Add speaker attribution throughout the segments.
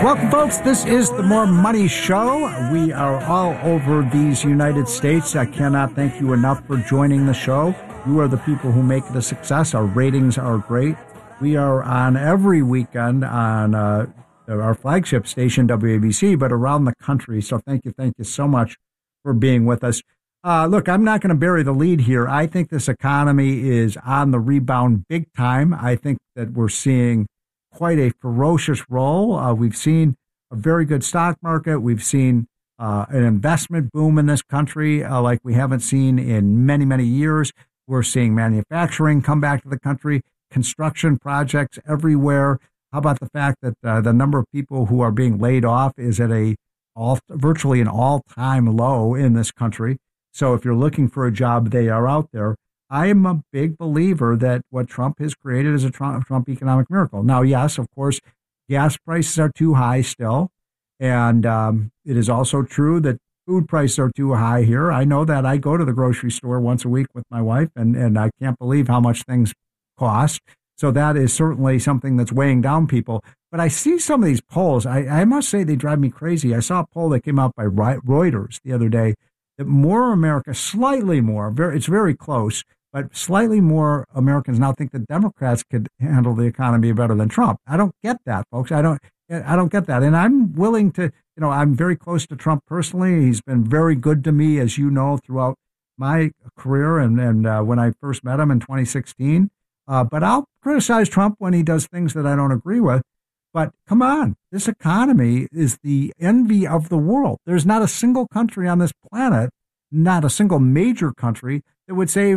Speaker 1: Welcome, folks. This is the More Money Show. We are all over these United States. I cannot thank you enough for joining the show. You are the people who make it a success. Our ratings are great. We are on every weekend on our flagship station, WABC, but around the country. So thank you so much for being with us. Look, I'm not going to bury the lead here. I think this economy is on the rebound big time. I think that we're seeing quite a ferocious roll. We've seen a very good stock market. We've seen an investment boom in this country like we haven't seen in many, many years. We're seeing manufacturing come back to the country, construction projects everywhere. How about the fact that the number of people who are being laid off is at virtually an all-time low in this country? So if you're looking for a job, they are out there. I am a big believer that what Trump has created is a Trump economic miracle. Now, yes, of course, gas prices are too high still. And it is also true that food prices are too high here. I know that. I go to the grocery store once a week with my wife, and I can't believe how much things cost. So that is certainly something that's weighing down people. But I see some of these polls. I must say they drive me crazy. I saw a poll that came out by Reuters the other day that more America, slightly more, it's very close, but slightly more Americans now think that Democrats could handle the economy better than Trump. I don't get that, folks. I don't get that. And I'm willing to, I'm very close to Trump personally. He's been very good to me, as you know, throughout my career and when I first met him in 2016. But I'll criticize Trump when he does things that I don't agree with. But come on, this economy is the envy of the world. There's not a single country on this planet, not a single major country that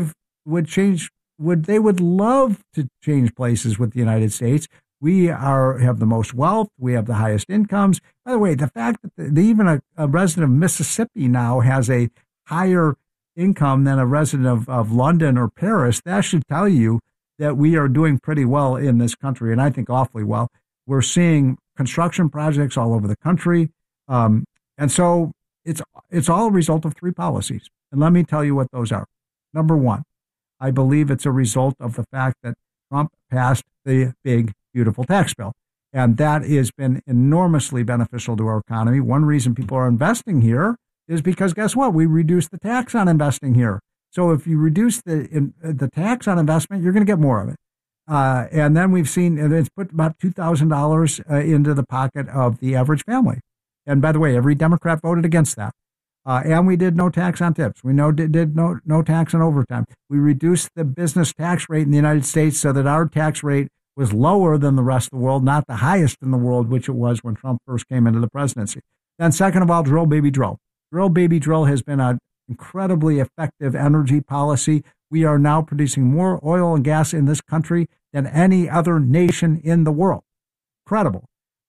Speaker 1: they would love to change places with the United States. We have the most wealth. We have the highest incomes. By the way, the fact that even a resident of Mississippi now has a higher income than a resident of London or Paris, that should tell you that we are doing pretty well in this country, and I think awfully well. We're seeing construction projects all over the country. And so it's all a result of three policies. And let me tell you what those are. Number one, I believe it's a result of the fact that Trump passed the big, beautiful tax bill. And that has been enormously beneficial to our economy. One reason people are investing here is because guess what? We reduced the tax on investing here. So if you reduce the tax on investment, you're going to get more of it. And then we've seen it's put about $2,000 into the pocket of the average family. And by the way, every Democrat voted against that. And we did no tax on tips. We did no tax on overtime. We reduced the business tax rate in the United States so that our tax rate was lower than the rest of the world, not the highest in the world, which it was when Trump first came into the presidency. Then second of all, drill, baby, drill. Drill, baby, drill has been an incredibly effective energy policy. We are now producing more oil and gas in this country than any other nation in the world. Incredible.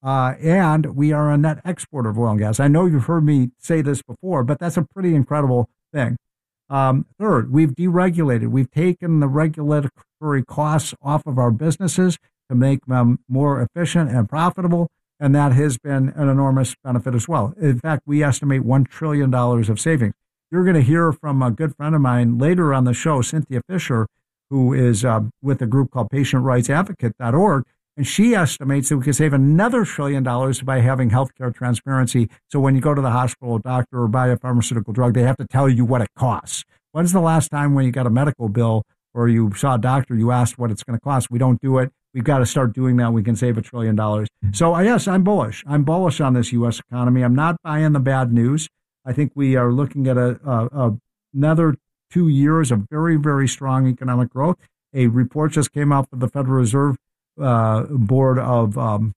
Speaker 1: And we are a net exporter of oil and gas. I know you've heard me say this before, but that's a pretty incredible thing. Third, we've deregulated. We've taken the regulatory costs off of our businesses to make them more efficient and profitable, and that has been an enormous benefit as well. In fact, we estimate $1 trillion of savings. You're going to hear from a good friend of mine later on the show, Cynthia Fisher, who is with a group called PatientRightsAdvocate.org, and she estimates that we could save another $1 trillion by having healthcare transparency. So when you go to the hospital, doctor, or buy a pharmaceutical drug, they have to tell you what it costs. When's the last time when you got a medical bill or you saw a doctor, you asked what it's going to cost? We don't do it. We've got to start doing that. We can save $1 trillion. So yes, I'm bullish. I'm bullish on this U.S. economy. I'm not buying the bad news. I think we are looking at another 2 years of very, very strong economic growth. A report just came out from the Federal Reserve Board of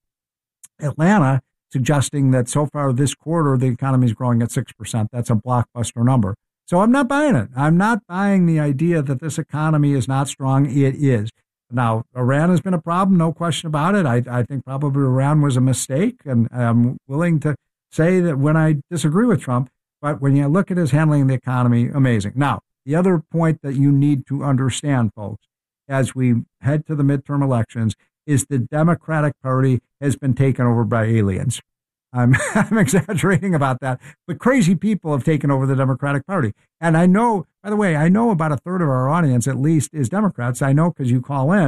Speaker 1: Atlanta suggesting that so far this quarter, the economy is growing at 6%. That's a blockbuster number. So I'm not buying it. I'm not buying the idea that this economy is not strong. It is. Now, Iran has been a problem, no question about it. I think probably Iran was a mistake, and I'm willing to say that when I disagree with Trump, but when you look at his handling of the economy, amazing. Now, the other point that you need to understand, folks, as we head to the midterm elections, is the Democratic Party has been taken over by aliens. I'm exaggerating about that, but crazy people have taken over the Democratic Party. And I know, by the way, I know about a third of our audience at least is Democrats. I know because you call in.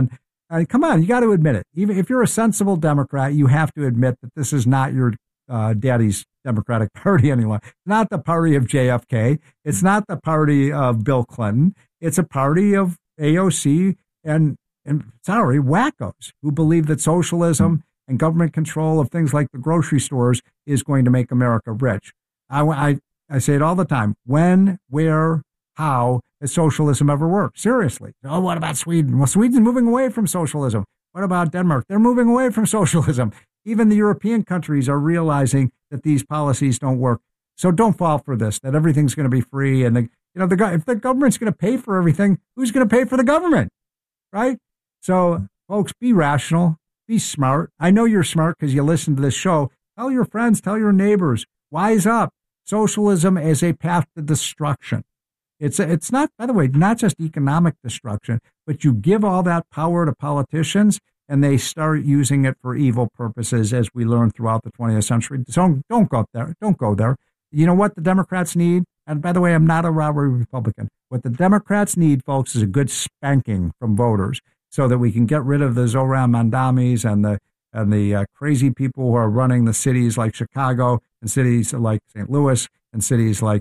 Speaker 1: Come on, you got to admit it. Even if you're a sensible Democrat, you have to admit that this is not your daddy's Democratic Party anymore. It's not the party of JFK. It's not the party of Bill Clinton. It's a party of AOC and wackos who believe that socialism and government control of things like the grocery stores is going to make America rich. I say it all the time. When, where, how has socialism ever worked? Seriously. Oh, what about Sweden? Well, Sweden's moving away from socialism. What about Denmark? They're moving away from socialism. Even the European countries are realizing that these policies don't work. So don't fall for this, that everything's going to be free. And if the government's going to pay for everything, who's going to pay for the government? Right? So folks, be rational, be smart. I know you're smart because you listen to this show. Tell your friends, tell your neighbors, wise up. Socialism is a path to destruction. It's not, by the way, not just economic destruction, but you give all that power to politicians and they start using it for evil purposes, as we learned throughout the 20th century. So don't go there. Don't go there. You know what the Democrats need? And by the way, I'm not a robbery Republican. What the Democrats need, folks, is a good spanking from voters so that we can get rid of the Zohran Mandamis and the crazy people who are running the cities like Chicago and cities like St. Louis and cities like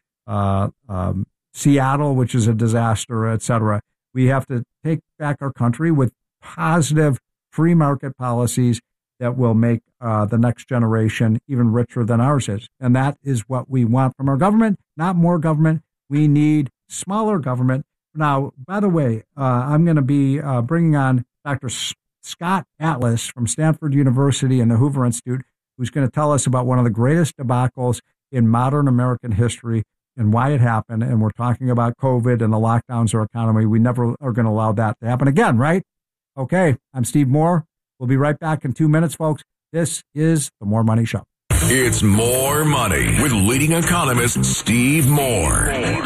Speaker 1: Seattle, which is a disaster, et cetera. We have to take back our country with positive free market policies that will make the next generation even richer than ours is. And that is what we want from our government, not more government. We need smaller government. Now, by the way, I'm going to be bringing on Dr. Scott Atlas from Stanford University and the Hoover Institute, who's going to tell us about one of the greatest debacles in modern American history and why it happened. And we're talking about COVID and the lockdowns of our economy. We never are going to allow that to happen again, right? Okay, I'm Steve Moore. We'll be right back in 2 minutes, folks. This is the More Money Show.
Speaker 2: It's More Money with leading economist Steve Moore.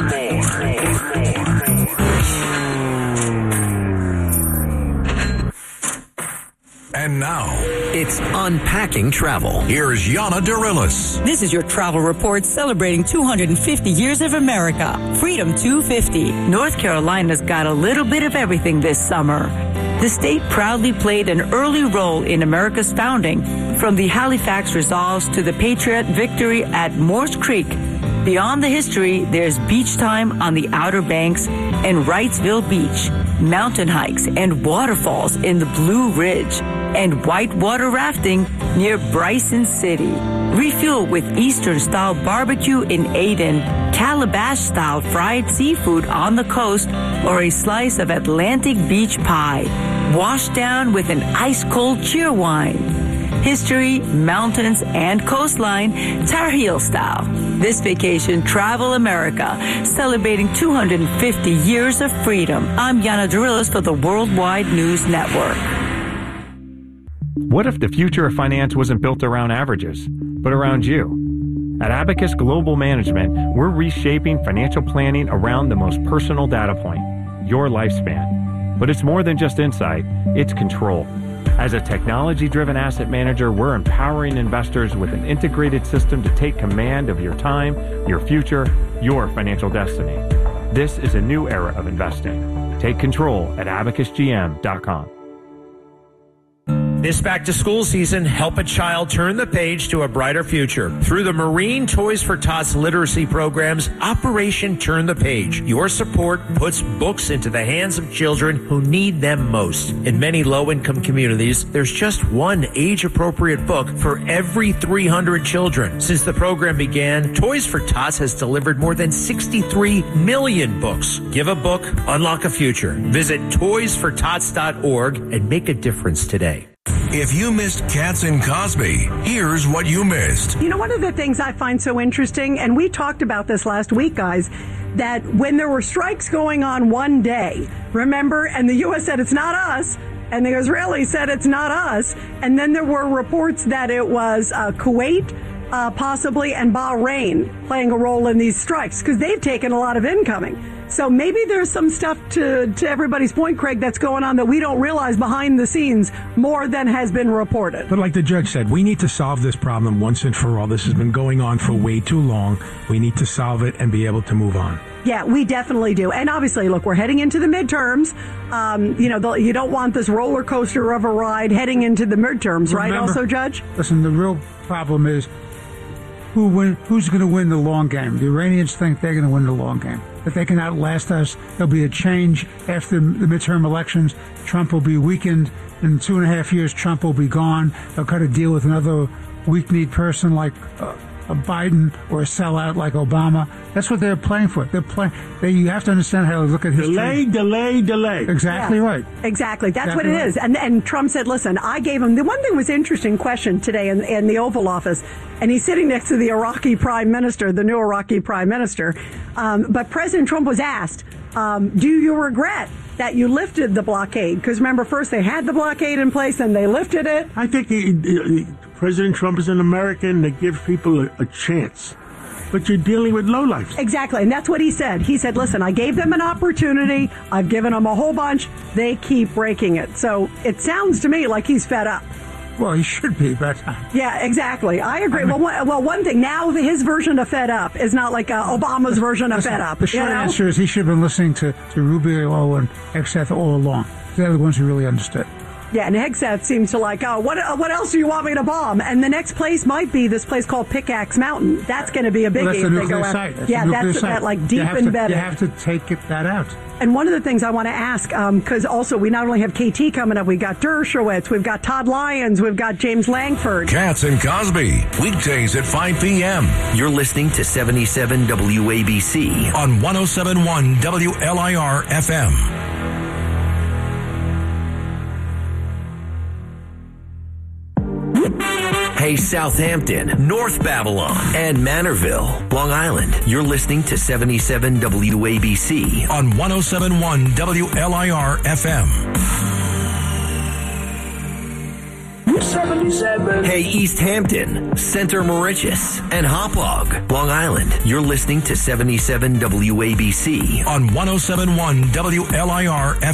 Speaker 2: And now,
Speaker 3: it's Unpacking Travel.
Speaker 2: Here's Yana Dirilis.
Speaker 4: This is your travel report celebrating 250 years of America. Freedom 250. North Carolina's got a little bit of everything this summer. The state proudly played an early role in America's founding, from the Halifax Resolves to the Patriot victory at Morse Creek. Beyond the history, there's beach time on the Outer Banks and Wrightsville Beach, mountain hikes and waterfalls in the Blue Ridge, and whitewater rafting near Bryson City. Refuel with Eastern-style barbecue in Aden, Calabash-style fried seafood on the coast, or a slice of Atlantic beach pie. Washed down with an ice-cold cheerwine. History, mountains, and coastline, Tar Heel style. This vacation, Travel America, celebrating 250 years of freedom. I'm Yana Dirilis for the Worldwide News Network.
Speaker 5: What if the future of finance wasn't built around averages, but around you? At Abacus Global Management, we're reshaping financial planning around the most personal data point, your lifespan. But it's more than just insight, it's control. As a technology-driven asset manager, we're empowering investors with an integrated system to take command of your time, your future, your financial destiny. This is a new era of investing. Take control at abacusgm.com.
Speaker 6: This back-to-school season, help a child turn the page to a brighter future. Through the Marine Toys for Tots literacy programs, Operation Turn the Page. Your support puts books into the hands of children who need them most. In many low-income communities, there's just one age-appropriate book for every 300 children. Since the program began, Toys for Tots has delivered more than 63 million books. Give a book, unlock a future. Visit toysfortots.org and make a difference today.
Speaker 2: If you missed Katz and Cosby, here's what you missed.
Speaker 7: You know, one of the things I find so interesting, and we talked about this last week, guys, that when there were strikes going on one day, remember, and the U.S. said it's not us, and the Israelis said it's not us, and then there were reports that it was Kuwait, possibly, and Bahrain playing a role in these strikes, because they've taken a lot of incoming. So maybe there's some stuff to everybody's point, Craig, that's going on that we don't realize behind the scenes more than has been reported.
Speaker 8: But like the judge said, we need to solve this problem once and for all. This has been going on for way too long. We need to solve it and be able to move on.
Speaker 7: Yeah, we definitely do. And obviously, look, we're heading into the midterms. You don't want this roller coaster of a ride heading into the midterms, right?
Speaker 9: Remember,
Speaker 7: Also, Judge?
Speaker 9: Listen, the real problem is who's going to win the long game. The Iranians think they're going to win the long game, that they can outlast us. There'll be a change after the midterm elections. Trump will be weakened. In 2.5 years, Trump will be gone. They'll cut a deal with another weak-kneed person like a Biden or a sellout like Obama. That's what they're playing for. You have to understand how to look at history.
Speaker 10: Delay.
Speaker 9: Exactly right.
Speaker 7: Exactly. That's what it is. And Trump said, listen, I gave him, the one thing was interesting question today in the Oval Office, and he's sitting next to the Iraqi prime minister, the new Iraqi prime minister. But President Trump was asked, do you regret that you lifted the blockade? Because remember, first they had the blockade in place, and they lifted it.
Speaker 10: I think President Trump is an American that gives people a chance. But you're dealing with lowlifes.
Speaker 7: Exactly, and that's what he said. He said, listen, I gave them an opportunity. I've given them a whole bunch. They keep breaking it. So it sounds to me like he's fed up.
Speaker 9: Well, he should be, but...
Speaker 7: Yeah, exactly. I agree. One thing, now his version of fed up is not like Obama's version of fed up.
Speaker 9: The short answer is he should have been listening to Rubio and Hegseth all along. They're the ones who really understood.
Speaker 7: Yeah, and Hegseth seems to like, what else do you want me to bomb? And the next place might be this place called Pickaxe Mountain. That's going to be a biggie.
Speaker 9: Well, that's the nuclear site.
Speaker 7: That's
Speaker 9: site.
Speaker 7: that like deep embedded.
Speaker 9: You have to take that out.
Speaker 7: And one of the things I want to ask, because also we not only have KT coming up, we've got Dershowitz, we've got Todd Lyons, we've got James Langford.
Speaker 2: Katz and Cosby, weekdays at 5 p.m.
Speaker 3: You're listening to 77 WABC
Speaker 2: on 107.1 WLIR FM.
Speaker 3: Hey, Southampton, North Babylon, and Manorville, Long Island. You're listening to 77 WABC
Speaker 2: on 107.1 WLIR FM.
Speaker 10: 77.
Speaker 3: Hey, East Hampton, Center Moriches, and Hauppauge, Long Island. You're listening to 77 WABC
Speaker 2: on 107.1 WLIR FM.